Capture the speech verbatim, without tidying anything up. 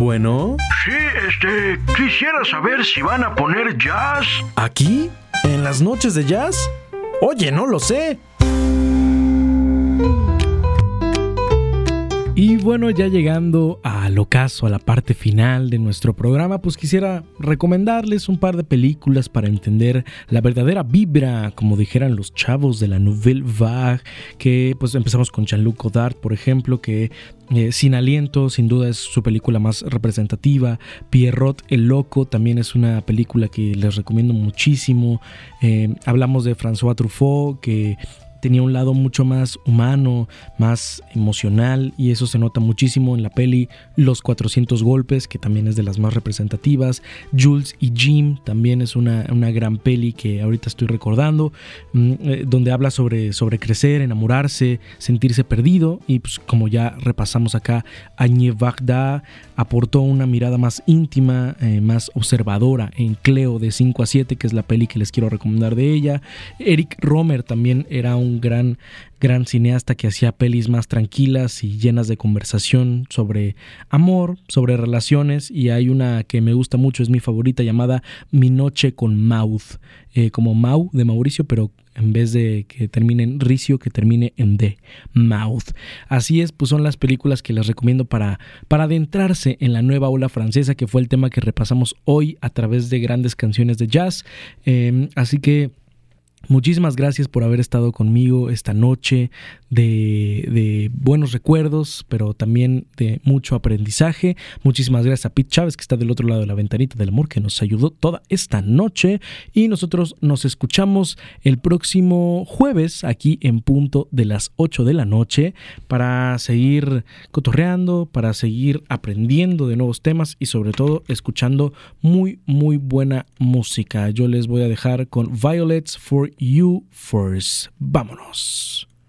Bueno. Sí, este, quisiera saber si van a poner jazz. ¿Aquí? ¿En las noches de jazz? Oye, no lo sé. Y bueno, ya llegando al ocaso, a la parte final de nuestro programa, pues quisiera recomendarles un par de películas para entender la verdadera vibra, como dijeran los chavos de la Nouvelle Vague, que pues empezamos con Jean-Luc Godard, por ejemplo, que eh, Sin Aliento, sin duda es su película más representativa. Pierrot el Loco también es una película que les recomiendo muchísimo. Eh, hablamos de François Truffaut, que tenía un lado mucho más humano, más emocional, y eso se nota muchísimo en la peli Los cuatrocientos golpes, que también es de las más representativas. Jules y Jim también es una, una gran peli que ahorita estoy recordando, eh, donde habla sobre, sobre crecer, enamorarse, sentirse perdido, y pues como ya repasamos acá, Agnès Varda aportó una mirada más íntima, eh, más observadora en Cleo de cinco a siete, que es la peli que les quiero recomendar de ella. Eric Rohmer también era un gran, gran cineasta que hacía pelis más tranquilas y llenas de conversación sobre amor, sobre relaciones, y hay una que me gusta mucho, es mi favorita, llamada Mi noche con Mouth, eh, como Mau de Mauricio, pero en vez de que termine en Ricio, que termine en D, Mouth. Así es, pues son las películas que les recomiendo para, para adentrarse en la nueva ola francesa, que fue el tema que repasamos hoy a través de grandes canciones de jazz. Eh, así que muchísimas gracias por haber estado conmigo esta noche de, de buenos recuerdos, pero también de mucho aprendizaje. Muchísimas gracias a Pete Chávez, que está del otro lado de la ventanita del amor, que nos ayudó toda esta noche. Y nosotros nos escuchamos el próximo jueves aquí en punto de las ocho de la noche para seguir cotorreando, para seguir aprendiendo de nuevos temas y sobre todo escuchando muy, muy buena música. Yo les voy a dejar con Violets for You First. Vámonos.